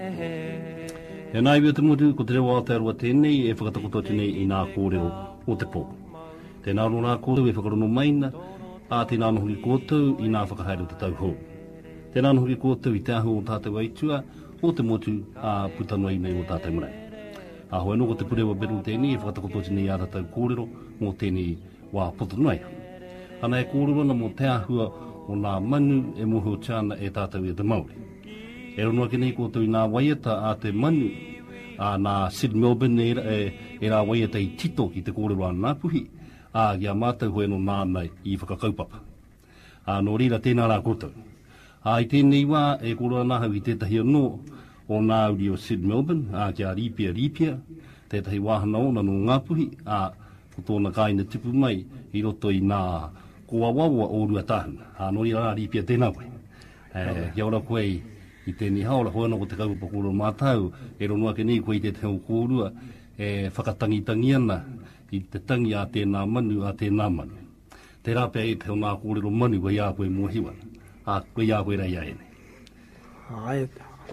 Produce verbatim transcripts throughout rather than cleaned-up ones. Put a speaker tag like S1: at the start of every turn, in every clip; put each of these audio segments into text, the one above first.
S1: E nā iwi o te mutu, ko te rewa o te arua tēnei, e whakatakoto tēnei i nā kōrero o te pō. Tēnā no nā kōrero e whakarono maina, a tēnā no huri kōtou i nā whakahaere o te tau hou. Tēnā no huri kōtou i te ahu o tātou aitua, o te motu a putanoi nei o tātou marae. A hoe no ko te purewa beru tēnei, e whakatakoto tēnei a tātou kōrero, mō tēnei wā putanoi. Ana e kōrero na mō te ahua o nā manu e moho tāna e tātou e te Māori. E rono ake nei kōtou i nā waiata a te manu, a nā Sid Melbourne e, e, e nā waiata i tito ki te kōrero a nā puhi, a ia mātou hoe no nānei i whakakaupapa. A no rira tēnā rā kōtou. A i tēnei wā e kōrero nāhau i tētahi anō o nā uri o Sid Melbourne, a kia ripia ripia, tētahi wāhana ona no ngā puhi, a ko tōna kāina tipu mai i roto i nā kua wawa o rua tāhu. A no rira rā ripia tēnā koe. E, kia ora koe i tēnei haora hoana ko te kaupapa kōrero mātau, e rono ake nei koe i te teo kōrua, e whakatangitangi ana i te tangi a tēnā manu a tēnā manu. Te rāpea e teo nā kōrero manu wa ia koe mua hiwa, a koe ia koe rei aene.
S2: Ai.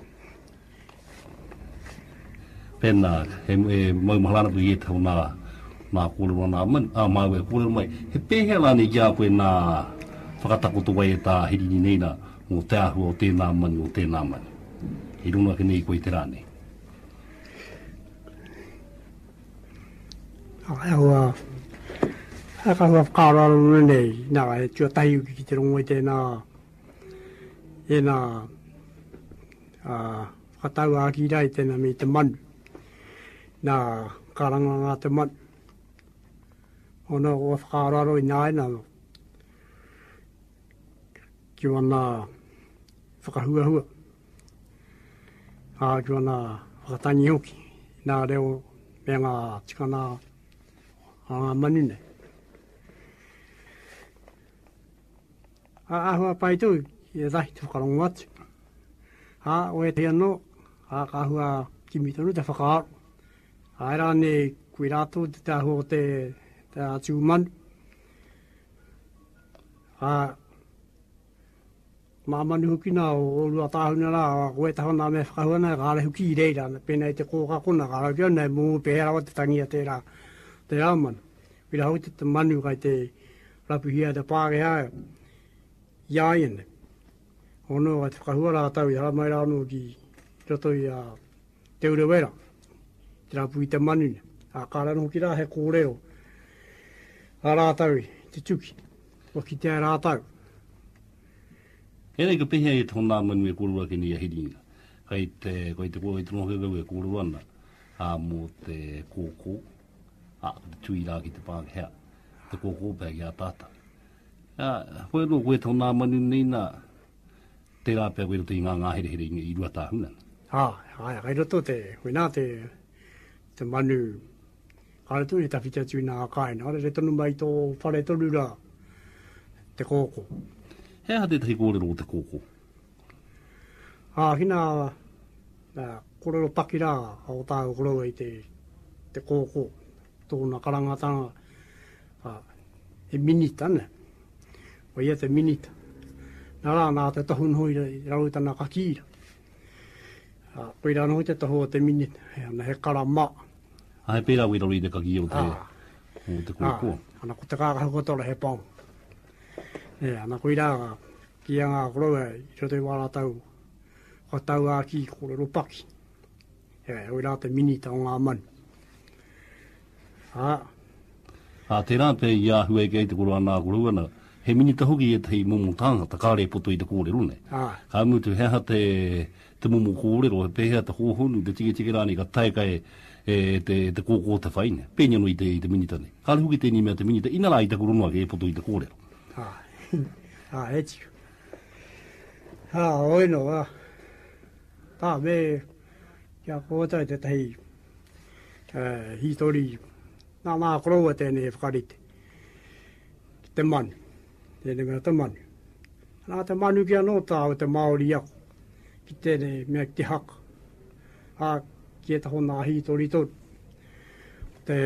S1: Pēnā, he, he maumahalana pui e teo nā, nā kōrero nā manu, a mau e kōrero mai, he pēhea lāne kia koe nā whakatakoto wai e tā hirini nei nā, o te ahua o tēnā manu o tēnā manu. I runa ke nei koe te rāne.
S2: Ai hua, ai ka hua whakaararo nei, nā e tua tahi uki ki te rongo i tēnā, e nā whakatau a ki rai tēnā me te manu, nā karanga ngā te manu. Ona o whakaararo i nā e nā, ki wana whakahua hua. A ki wana whakatangi hoki. Nā reo me ngā tikana a ngā manu nei. A ahua pai tū, i e dahi te whakarongo atu. A o e te anō, a ka ahua ki mitonu te whakaaro. A e rāne kui rātou te te ahua o te, te atu manu. A mā manu huki nā o rua tāhuna rā, koe tahona me whakahuana, ka ale huki i reira, pēnā i te kōkakona, ka ale kia nei mō pēhera o te tangia te rā, te rā manu. Pira hau te manu kai te rapuhia te pāke hae, iai ene. Ono kai te whakahua rā tau i hara mai rā anō ki roto i a te urewera, te rapu i te manu ne. A kārano hoki rā he kōrero, a rā tau i te tuki, o ki te rā tau.
S1: E rei ka pehea e tōnā manu e kōrua ke ni a hiringa. Kai te, kai te kōrua i te nohau e kōrua ana, a mō te kōkō, a te tui rā ki te pākehea, te kōkō pēr ki a tāta. A, hoi no koe tōnā manu nei nā, te rā pēr koe roto i ngā ngā here here i rua tāhuna.
S2: Ha, ha, kai roto te, hoi nā te, te manu, kāre tūne tawhita tui nā kāina, are re tonu mai tō whare tonu rā, te kōkō.
S1: He ha te tahi kōrero o te kōkō?
S2: Ha, hina, uh, kōrero paki rā, o tāu kōrero i te, te kōkō, tōna karangatanga, uh, e minita, ne? O ia te minita. Nā rā, nā te tohun hoi rau tana kakīra. Uh, Poi rā hoi te tohu o te minita, he ana he kara mā.
S1: A he pērā wei rau i te kakīra o te,
S2: Ah.
S1: o te kōkō?
S2: Ah, ana ko te kākahu kotora he pāng. E, ana koe rā, ki a ngā koroa, i roto i wāra tau, ko tau a ki kōrero paki. E, hoi rā te minita o ngā manu. Ah.
S1: A te rā pē i āhua e kei te koro anā koroa na, he minita hoki e tei momo tāngata, kāre poto i te kōrero nei.
S2: Ah.
S1: Ka mutu hea te, te momo kōrero, he pēhea te hōhonu, te tiki tiki rāni, ka tae kai e te, te kōkō te whaine. Pēnia no i te, i te minita nei. Kāre hoki tēni mea te minita, ina rā i te koronoa ke e poto i te kōrero.
S2: Ah. Ah, he tiu. Ah, oi no, ah. Tā me, kia kōtai te tahi, uh, hitori, nā nā koroa tēnei e whakarite. Ki te manu, tēnei mea te manu. Nā te manu kia no tā o te Māori ako, ki tēnei mea ki te haka. Ah, ki e taho nā hitori tōru. Te,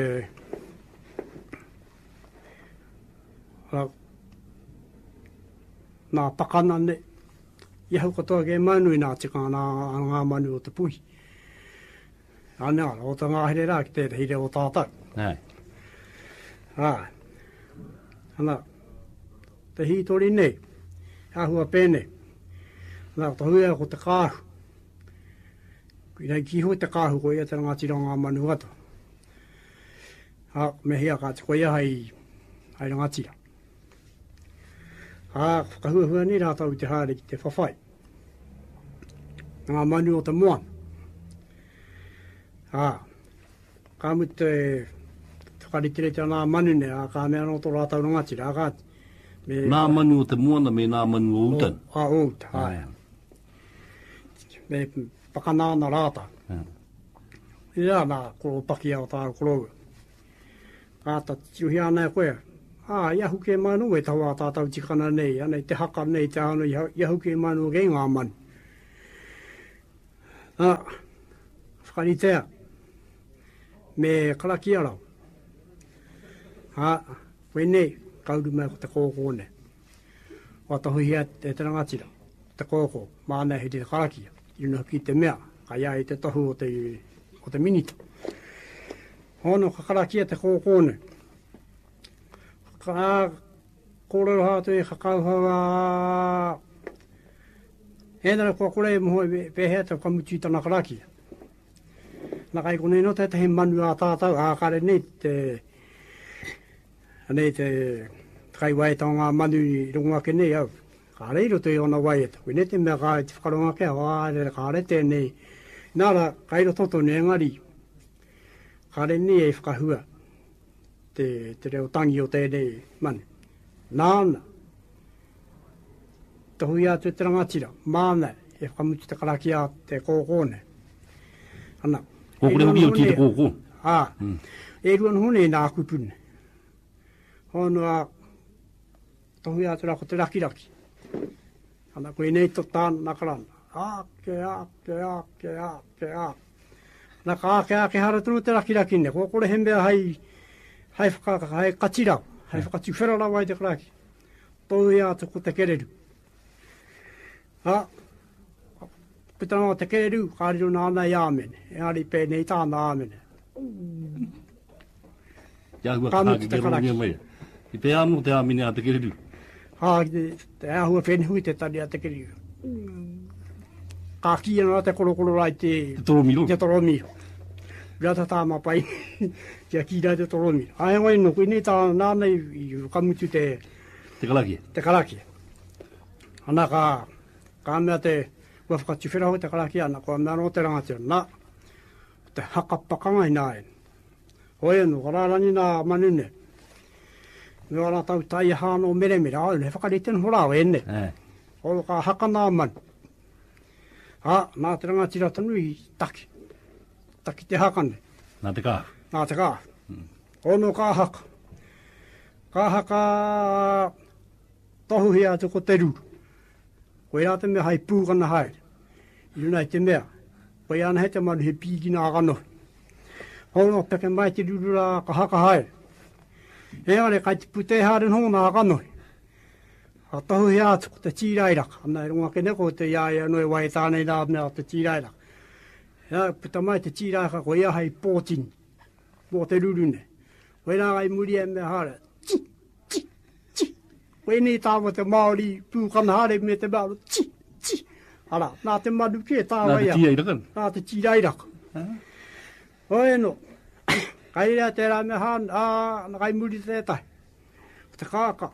S2: uh, nā pakana ne, ia hu katoa ke manu ina tika ngā ngā manu o te pui. Ane ara, o ta ngā here rā ki te hire o tātau.
S1: Ai.
S2: Ai. Ana, te hitori nei, ahua pēne. Ana, ta hui ko te kāhu. Kui nei ki hui te kāhu ko ia te rangatira ngā manu ato. Ha, me hia ka te ko ia hai, hai rangatira. Ha, whakahua hua ni rā tau te haere ki te whawhai. Ngā manu o te moana. Ha, ka mu te whakaritere te ngā manu ne, a ka mea no tō rā tau rangatira, a ka me...
S1: Nā manu o te moana me nā manu o utan.
S2: A o uta, hai. Me pakanāna rāta. Ia nā koro paki au tā koro. Ka ta tiuhi ana e koe. Ah, iahu ke manu e taua tātau tikana nei, anei te haka nei te anu, iahu ke manu kei ngā manu. Ah, whakaritea, me karaki arau. Ah, koe nei, kauru mai ko te kōkō ne. Wa tahuhia te te rangatira, te kōkō, mānei he te karakia, ina ki te mea, ka ia i te tohu o te, o te minita. Hono ka karakia te kōkō ne. Ka kōrero hātu e kakauhawa hēnara kua kore e moho e pēhea te kamuti tana karakia. Nā kai kone no te te he manu a tātau, a kare nei te nei te kai wai tau ngā manu i runga ke nei au. Ka reiro te ona wai eta, koe ne te mea kai te whakaronga ke au, a re ka re te nei. Nāra kairo toto ne ngari, ka re nei e whakahua. Te, te reo tangi o tēnei manu. Nāna, te hui atu te rangatira, māna, e whakamuti te karaki a te kōkōne. Ana.
S1: Kōkore hui o ti te kōkō.
S2: Ā, e ruan hone nā kupune. Hono a, te hui atu rako te rakiraki. Ana, koe nei to tāna nakarana. Ake, ake, ake, ake, ake. Nā ka ake, ake haratunu te rakiraki ne, kōkore hembea hai, hai whakaka, hai katirau, hai whakati wherarau ai te karaki. Tōu ia te ko te kereru. Ha, pitana o te kereru, kāriro nāna i āmene, e ari pēnei tāna āmene.
S1: Ia hua kāki te rongia mai. I pē āmu te āmene a te kereru.
S2: Ha, te, te āhua whenhui te tari a te kereru. Ka kia nā te korokoro rai te...
S1: Te toromiro.
S2: Te toromiro. Rata tā mapai, kia ki rai te toromi. Ai wai no, koe nei tā nāna i kamutu te...
S1: Te karakia.
S2: Te karakia. Ana ka, ka mea te wafakati wherahu te karakia, ana koa mea no te rangatira. Nā, te hakapakanga i nāen. Hoi anu, kararani nā manune. Me wara tau tai hāno mere mere, au, ne whakarite no horao ene. Hoi ka haka nā manu. Ha, nā te rangatira tanu i taki. Taki te hakane.
S1: Nā te kāhu.
S2: Nā te kāhu. Mm. Ono kā haka. Kā haka tohu hea te ko te rū. Koe rā te mea hai pūkana haere. I runai te mea. Koe ana he te manu he pīki nā kano. Ono peke mai te rūru rā ka haka haere. E are kai te pute haren hō nā kano. Ha tohu hea te ko te tīrairaka. Ana e runga ke neko te iaia noe wai tānei nā mea te tīrairaka. Ja, puta mai te tīraka ko ia hai pōtini, mō te rurune. Koe nā gai muri e mea hara, ti, ti, ti. Koe nei tāwa te Māori pūkana hare me te māru, ti, ti. Ara, nā te manu ke tāwa ia.
S1: Nā te tīrairaka.
S2: Nā te tīrairaka. Hoi no, kai rea te rā mea hana, ā, nā gai muri te tai. Te kāka.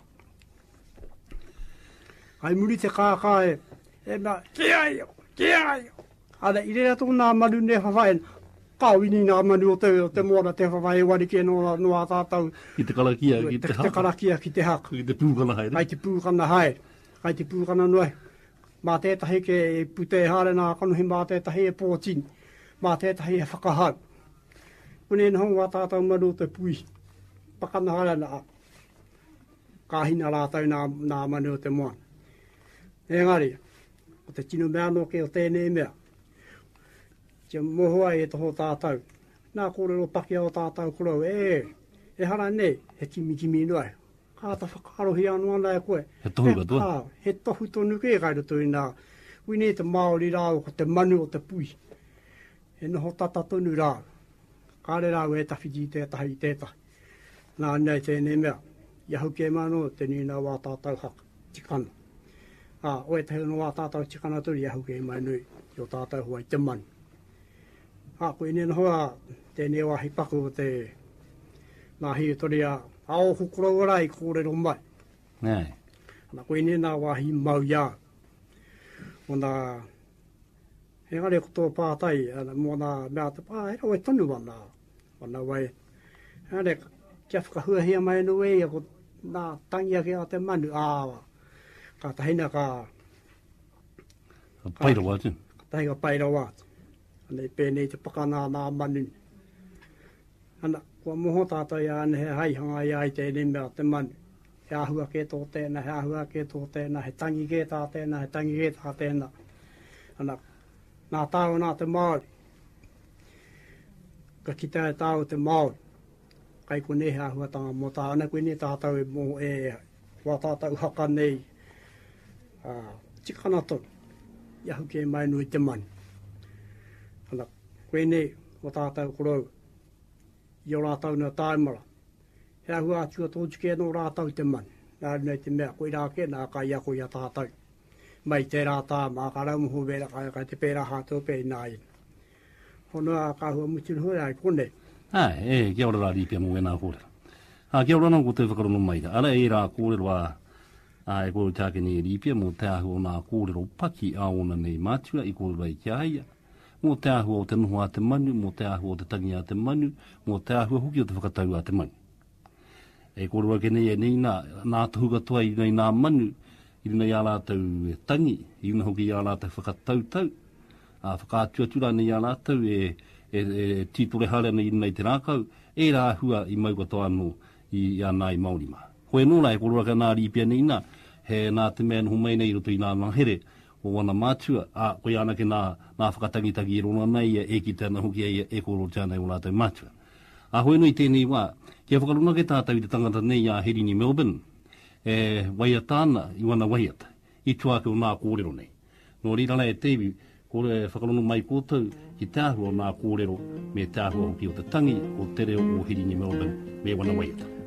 S2: Kai muri te kāka e, e mea, ke aio, ke aio. Ara, i rea tō nā manu ne whawhaen, kāwini nā manu o te, o te mōna te whawhae wari ke no, no a tātau.
S1: Ki te karakia, ki te, te haka.
S2: Te karakia, ki te haka.
S1: Ki te pūkana haere.
S2: Kai te pūkana haere. Kai te pūkana noe. Mā tētahi ke pute hare nā kanuhi, mā tētahi e pōtini. Mā tētahi e whakahau. Kune nā honga tātau manu o te pui. Pakana hare nā. Kāhina rātau nā, nā manu o te moana. Engari, o te tino mea no ke o tēnei mea. Tia mohua e toho tātau. Nā kōrero paki o tātau korau, e, e hara nei, he kimi kimi noai. Kā ta whakarohi anu ana e koe.
S1: He tohu katoa.
S2: He tohu tonu ke kai roto i nā kuine te Māori rāo ko te manu o te pui. E noho tata tonu rāo. Kāre rāo e tawhiti tētahi tētahi. Nā nei tēnei mea. Ia hau ke mano te nina wā tātau haka, tikana. Ah, oe te heno wā tātau tikana turi, ia hau ke manui, i o tātau huai te manu. Ah, koe nena hoa, tēnei wā hipaku o te nā hi tori a ao hukurau ora i kōrero mai.
S1: Nei.
S2: Ana koe nena wā hi mau ia. O nā, he ngare koto pātai, ana mō nā mea te pā, hera oe tonu wana, wana wai. Hare, kia whakahua hia mai no e, ako nā tangia ke a te manu, āwa. Ka tahina ka...
S1: Ka pairawa atu.
S2: Ka tahi ka pairawa atu. Anei pēnei te pakana nā manu. Ana, kua moho tātou ia ane he haihanga ia i tēnei mea te manu. He ahua ke tō tēnā, he ahua ke tō tēnā, he tangi ke tā tēnā, he tangi ke tā tēnā. Ana, nā tāo nā te Māori. Ka kita e tāo te Māori. Kai ko ne ahua tanga mō tā, ana koe ne tātou e mō e, wā tātou haka nei, uh, tikana tonu, ia huke mai nui te mani. Ana, koe ne, o tātou korau, i o rātou na taimara, he ahua atua tōtuke no rātou te mani. Nā nei te mea, koe rāke, nā kai ako ia tātou. Mai te rātā, mā ka raumahu vera, kai, kai te pērā hātou pē nā ina. Hono a ka hua mutin hui ai kone.
S1: Ai, e, kia ora rā ripia mō e nā kōrera. Ah, kia ora nā ko te whakarono mai ka. Ara e rā kōrero a, a e kōrero tāke nei ripia, mō te ahu o nā kōrero paki a ona nei mātua, i kōrero ai kia haia. Mō te ahu o te noho a te manu, mō te ahu o te tangi a te manu, mō te ahu huki o te whakatau a te manu. E kōrero ake nei e nei nā, nā tahuka toa i nei nā manu, i nei a rātau e tangi, i nei hoki i a rātau whakatau tau, a whakātuatura nei a rātau e, e, e titore hare nei nei te rākau, e rā hua i mau katoa anō i, i anai Māori mā. Koe nōra e kōrora ka nā ripia nei nā, he nā te mea nuhu mai nei roto i nā mahere o wana mātua, a koe anake nā, nā whakatangitagi i rona nei e ki tēnā hoki e, e kōroro tēnei o rātou mātua. A hoi noi tēnei wā, kia whakaruna ke tātou i te tangata nei a Herini Melbourne, e waia tāna i wana waiata, i tuake o nā kōrero nei. Nō rirana e tevi, kore whakarono mai kōtou ki te ahu o nā kōrero me te ahu o ki o te tangi o te reo o Herini Melbourne me wana waiata.